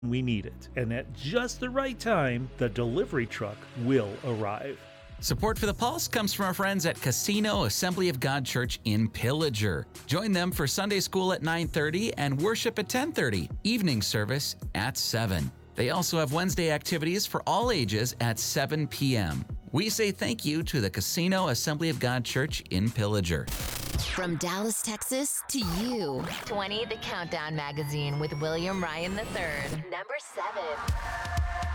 we need it. And at just the right time, the delivery truck will arrive. Support for The Pulse comes from our friends at Casino Assembly of God Church in Pillager. Join them for Sunday school at 9:30 and worship at 10:30, evening service at 7. They also have Wednesday activities for all ages at 7 p.m. We say thank you to the Casino Assembly of God Church in Pillager. From Dallas, Texas to you. 20 The Countdown Magazine with William Ryan III. Number 7.